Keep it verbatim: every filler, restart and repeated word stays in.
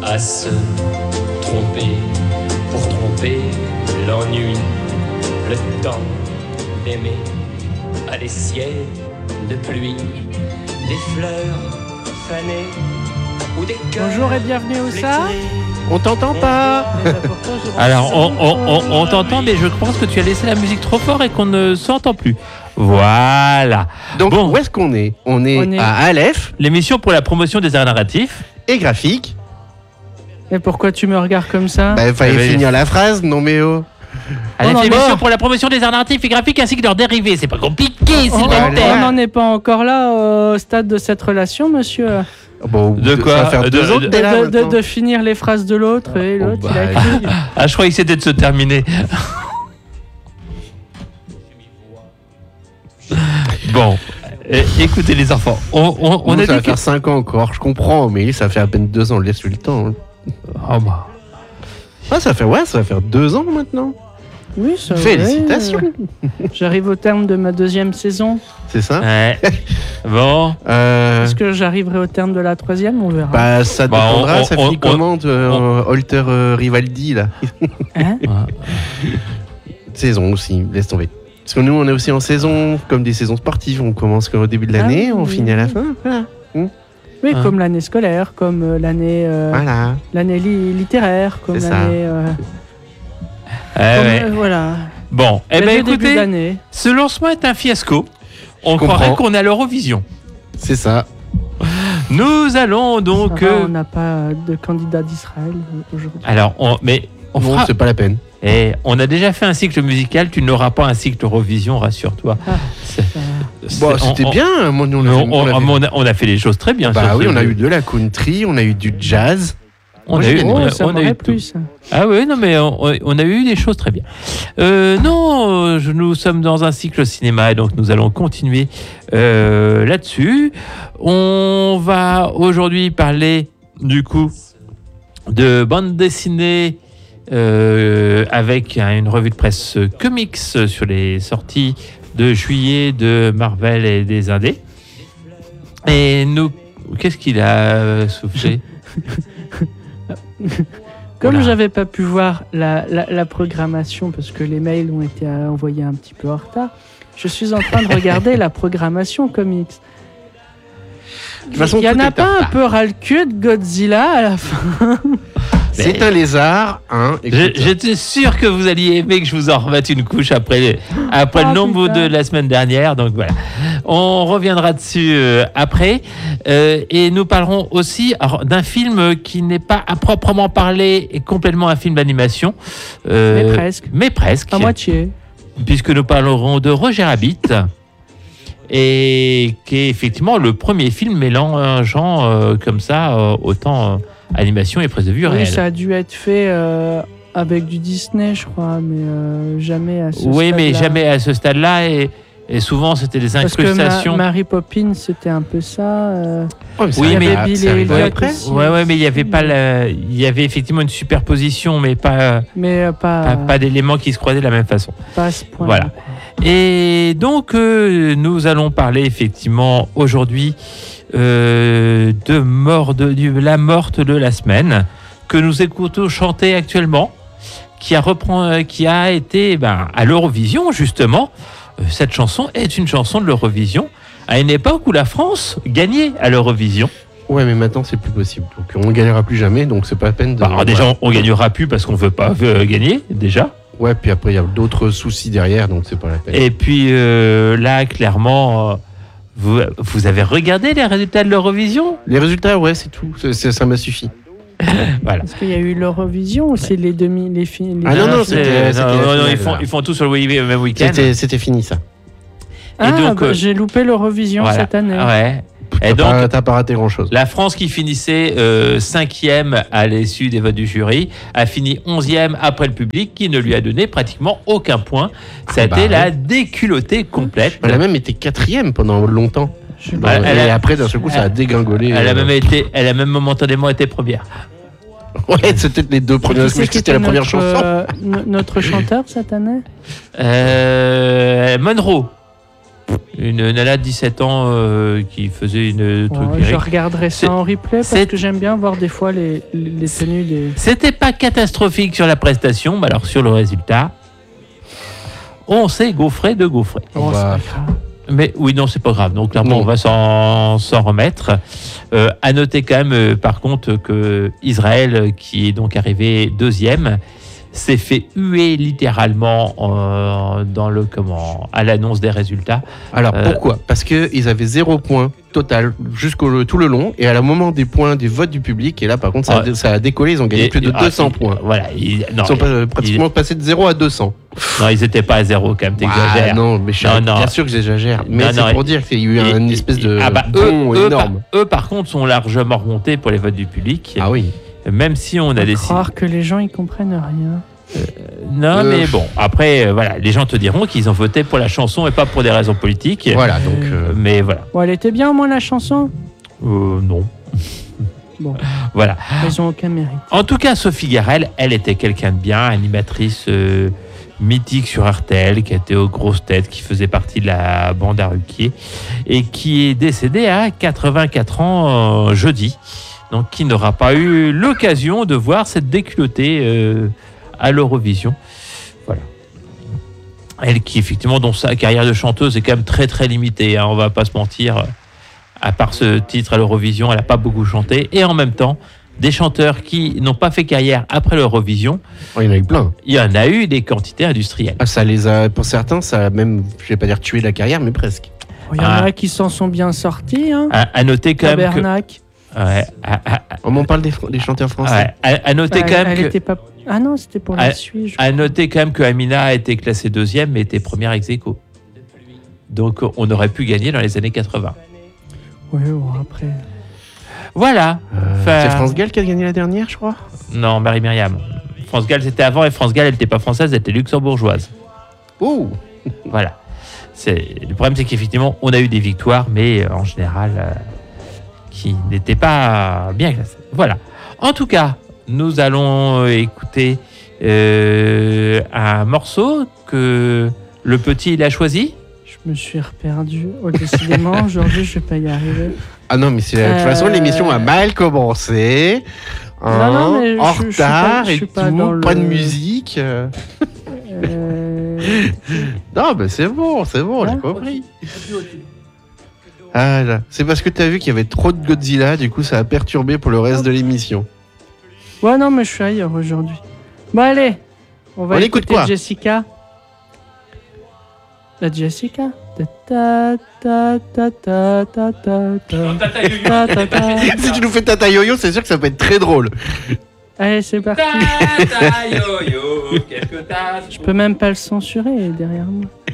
à se tromper pour tromper l'ennui, le temps d'aimer à des ciels de pluie, des fleurs fanées ou des cœurs. Bonjour et bienvenue au ça. On t'entend pas. Alors, on, on, on, on t'entend, mais je pense que tu as laissé la musique trop fort et qu'on ne s'entend plus. Voilà. Donc, bon. Où est-ce qu'on est on est, On est à Aleph. L'émission pour la promotion des arts narratifs. Et graphique. Et pourquoi tu me regardes comme ça? Bah, il fallait Eh ben, finir la phrase, non mais oh. À non, l'émission non. pour la promotion des arts narratifs et graphiques ainsi que leurs dérivés. C'est pas compliqué, On Sylvester. n'en est pas encore là au stade de cette relation, monsieur. Bon, De quoi Ça va faire De- deux de- ans que De, t'es là, de- de- maintenant. de finir les phrases de l'autre et l'autre, Oh, il a bah, écrit. Ah, je croyais que c'était de se terminer. Bon, euh, écoutez les enfants, on, on, on Nous, a ça va dit que... faire cinq ans encore, je comprends, mais ça fait à peine deux ans, laisse-lui le temps. hein. Oh, bah. Ah, ça fait, ouais, ça va faire deux ans maintenant. Oui, ça va, Félicitations. euh, J'arrive au terme de ma deuxième saison. C'est ça Ouais. Bon, euh, Est-ce que j'arriverai au terme de la troisième? On verra. Bah, ça Bah, dépendra, on- ça on- finit on- comment, euh, Holter euh, Rivaldi, là. Hein? Saison aussi, laisse tomber. Parce que nous, on est aussi en saison, comme des saisons sportives. On commence au début de l'année, Ah, on oui. finit à la fin. Voilà. Oui, Hein. comme l'année scolaire, comme euh, l'année euh, Voilà. l'année li- littéraire, comme C'est ça. l'année. euh, eh comme, ouais. euh, voilà. Bon, eh ben Le début écoutez, d'année. ce lancement est un fiasco. On Je comprends. croirait qu'on est à l'Eurovision. C'est ça. Nous allons donc... Ça va, euh, on n'a pas de candidat d'Israël euh, aujourd'hui. Alors, on, mais on Non, fera... c'est pas la peine. Eh, on a déjà fait un cycle musical, tu n'auras pas un cycle Eurovision, rassure-toi. Ah, C'est- ça- c'est- Bon, on- c'était on- bien. Moi, nous, on, on, a, on, a on- fait- on a, on a fait les choses très bien. Bah sur oui, ce- on a eu de la country, on a eu du jazz. On Moi, a j'ai eu, bien on aimé. a- Oh, ça on a m'aurait eu plu, tout. ça. Ah oui, non, mais on, on a eu des choses très bien. Euh, non, je- nous sommes dans un cycle cinéma et donc nous allons continuer euh, là-dessus. On va aujourd'hui parler du coup de bande dessinée euh, avec hein, une revue de presse comics sur les sorties de juillet de Marvel et des Indés. Et nous, qu'est-ce qu'il a soufflé? Comme Voilà. j'avais pas pu voir la, la, la programmation parce que les mails ont été euh, envoyés un petit peu en retard, je suis en train de regarder la programmation comics. De toute façon, Il y en tout a est pas en un retard. peu ras-le-cul de Godzilla à la fin? C'est un lézard, hein. Je- écoute. J'étais sûr que vous alliez aimer que je vous en remette une couche après, après Ah, le nombre putain. de la semaine dernière. Donc voilà, on reviendra dessus euh, après. Euh, et nous parlerons aussi alors, d'un film qui n'est pas à proprement parler et complètement un film d'animation. Euh, Mais presque. Mais presque. À moitié. Puisque nous parlerons de Roger Rabbit. Et qui est effectivement le premier film mélangeant euh, comme ça euh, autant euh, animation et prise de vue Oui, réelle. ça a dû être fait euh, avec du Disney, je crois, mais euh, jamais à ce Oui, mais stade-là. jamais à ce stade-là. Et, et souvent, c'était des Parce que Ma- incrustations. Mary Poppins, c'était un peu ça. euh, Oh, c'est Oui, arrivé mais- à- Bill c'est et arrivé Elliot après. aussi. Ouais, ouais, mais il y avait pas la... il y avait effectivement une superposition, mais pas, mais euh, pas, pas, pas d'éléments qui se croisaient de la même façon. pas à ce point. Voilà. Et donc, euh, nous allons parler effectivement aujourd'hui euh, de mort de, du- la morte de la semaine que nous écoutons chanter actuellement, qui a reprend, euh, qui a été ben, à l'Eurovision justement. Euh, cette chanson est une chanson de l'Eurovision à une époque où la France gagnait à l'Eurovision. Ouais, mais maintenant, c'est plus possible. Donc, on ne gagnera plus jamais, donc c'est pas la peine de. Bah, alors déjà, on, on gagnera plus parce qu'on veut pas euh, gagner déjà. Ouais, puis après, il y a d'autres soucis derrière, donc c'est pas la peine. Et puis euh, là, clairement, euh, vous, vous avez regardé les résultats de l'Eurovision? Les résultats, ouais, c'est tout. C'est- c'est- ça m'a suffi. Voilà. Est-ce qu'il y a eu l'Eurovision ou c'est les demi, les fi- les Ah non, non, c'est- c'était- c'était non, la non, non, finale, ils font, là. ils font tout sur le wi- même week-end. C'était c'était fini, ça. Ah, donc, bah, euh, j'ai loupé l'Eurovision Voilà. cette année. Ouais. T'as Et donc, pas, t'as pas raté grand-chose. la France qui finissait euh, cinquième à l'issue des votes du jury a fini onzième après le public qui ne lui a donné pratiquement aucun point. Ça a bah été ouais. la déculottée complète. Elle a même été quatrième pendant longtemps. Je suis Bon, Elle- et elle a- après, d'un seul coup, ça a dégringolé. Elle a euh, même été, elle a même momentanément été première. Ouais, c'était les deux premières. Qui c'est Parce qui que c'était la était première notre, chanson. euh, no- notre chanteur cette année? Euh, Monroe. Une nana de dix-sept ans euh, qui faisait une truc Ouais, je lyrique. regarderai ça C'est- en replay parce c'est- que j'aime bien voir des fois les, les tenues des. C'était pas catastrophique sur la prestation, mais alors sur le résultat, on s'est gaufré de gaufrer. Oh, bah, c'est pas grave. Mais oui, non, c'est pas grave. Donc clairement, Non. on va s'en s'en remettre. Euh, à noter quand même, euh, par contre, que Israël, qui est donc arrivé deuxième, s'est fait huer littéralement euh, dans le comment à l'annonce des résultats. Alors Euh, pourquoi? Parce qu'ils avaient zéro point total jusqu'au tout le long, et à la moment des points des votes du public, et là par contre ça, a, Ouais. ça a décollé, ils ont gagné Et- plus de ah, deux cents il- points. Voilà. il- non, Ils sont pas- euh, pratiquement passés de zéro à deux cents. non, ils étaient pas à zéro quand même. T'exagères. Ah, non, mais je Non, suis non. bien sûr que j'exagère. Mais Non, c'est non, pour dire qu'il y a eu Et- une et- espèce de ah bah, bond eux, eux, énorme. par, eux, par contre, sont largement remontés pour les votes du public. Ah oui. Même si on a Faut décidé. croire que les gens ils comprennent rien. Non, Euh, mais bon, après, euh, voilà, les gens te diront qu'ils ont voté pour la chanson et pas pour des raisons politiques. Voilà, donc euh, Mais voilà. Bon, elle était bien au moins la chanson. Euh, non. Bon, Voilà. ils ont aucun mérite. En tout cas, Sophie Garel, elle était quelqu'un de bien, animatrice euh, mythique sur R T L, qui était aux grosses têtes, qui faisait partie de la bande à Ruquier, et qui est décédée à quatre-vingt-quatre ans euh, jeudi. Donc, qui n'aura pas eu l'occasion de voir cette déculottée euh, à l'Eurovision. Voilà. Elle qui, effectivement, dont sa carrière de chanteuse est quand même très, très limitée. Hein, on va pas se mentir. À part ce titre à l'Eurovision, elle n'a pas beaucoup chanté. Et en même temps, des chanteurs qui n'ont pas fait carrière après l'Eurovision, oh, il y en a eu plein. il y en a eu des quantités industrielles. Ah, ça les a, pour certains, ça a même, je vais pas dire tué la carrière, mais presque. Il y en Ah. a qui s'en sont bien sortis. Hein. À, à noter quand même que... Tabernacle. Ouais, à, à- On m'en parle des, fr- des chanteurs français. ouais, à- à noter Bah, quand même elle que... était pas. Ah non, c'était pour la À- Suisse. je À noter quand même que Amina a été classée deuxième, mais était première ex aequo. Donc on aurait pu gagner dans les années quatre-vingts. crois. Ouais, bon, après. Voilà. Euh, Enfin, c'est France Gall qui a gagné la dernière, je crois. Non, Marie-Myriam. France Gall, c'était avant, et France Gall, elle n'était pas française, elle était luxembourgeoise. Oh, Voilà. C'est... Le problème, c'est qu'effectivement, on a eu des victoires, mais euh, en général, euh, qui n'étaient pas bien classées. Voilà. En tout cas, nous allons euh, écouter euh, un morceau que le petit, il a choisi. Je me suis reperdu. Oh, décidément, aujourd'hui, je vais pas y arriver. ah non, mais c'est de toute façon Euh, l'émission a mal commencé. Hein, Non, non, mais en je- je suis retard pas- je et suis tout, pas dans pas de le- musique. euh. Euh, Non, mais c'est bon, c'est bon, j'ai Ouais. compris. Ah là, c'est parce que t'as vu qu'il y avait trop de Godzilla, du coup ça a perturbé pour le reste de l'émission. Ouais, non, mais je suis ailleurs aujourd'hui. Bon, allez. On va On écoute écouter quoi Jessica. La Jessica. Ta ta ta ta ta ta ta ta ta ta. Si tu nous fais Tata Yo-Yo, c'est sûr que ça peut être très drôle. Allez, c'est parti. Je peux même pas le censurer derrière moi.